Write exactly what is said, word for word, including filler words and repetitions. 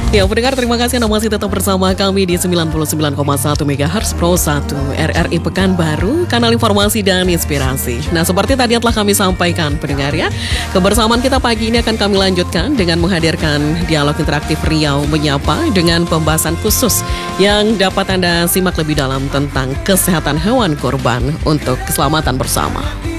Ya, pendengar, terima kasih Anda masih tetap bersama kami di sembilan puluh sembilan koma satu MHz Pro satu R R I Pekanbaru, kanal informasi dan inspirasi. Nah, seperti tadi yang telah kami sampaikan, pendengar ya, kebersamaan kita pagi ini akan kami lanjutkan dengan menghadirkan dialog interaktif Riau Menyapa dengan pembahasan khusus yang dapat Anda simak lebih dalam tentang kesehatan hewan kurban untuk keselamatan bersama.